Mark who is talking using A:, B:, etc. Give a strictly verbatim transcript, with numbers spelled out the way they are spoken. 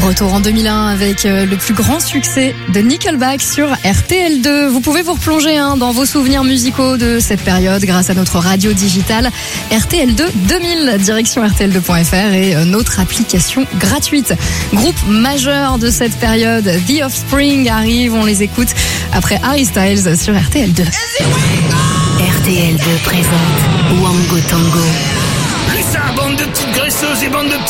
A: Retour en deux mille un avec le plus grand succès de Nickelback sur R T L deux. Vous pouvez vous replonger hein, dans vos souvenirs musicaux de cette période grâce à notre radio digitale R T L deux deux mille, direction R T L deux point F R et notre application gratuite. Groupe majeur de cette période, The Offspring arrive, on les écoute après Harry Styles sur R T L deux.
B: R T L deux présente Wango Tango.
C: Et ça, bande de petites graisseuses et bande de petits